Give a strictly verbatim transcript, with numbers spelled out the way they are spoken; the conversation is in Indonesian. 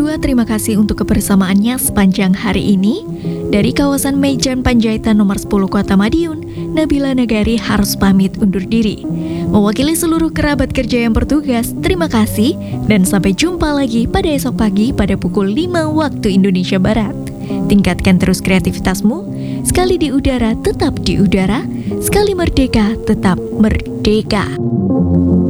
berdua terima kasih untuk kebersamaannya sepanjang hari ini. Dari kawasan Mejan Panjaitan nomor sepuluh Kota Madiun, Nabila Nagari harus pamit undur diri. Mewakili seluruh kerabat kerja yang bertugas, terima kasih dan sampai jumpa lagi pada esok pagi pada pukul lima waktu Indonesia Barat. Tingkatkan terus kreativitasmu, sekali di udara tetap di udara, sekali merdeka tetap merdeka.